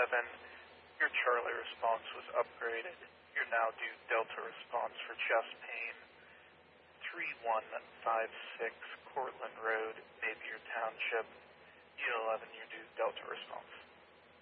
11, your Charlie response was upgraded. You're now due Delta response for chest pain. 3156 Cortland Road, Napier Township. U11, you're due Delta response.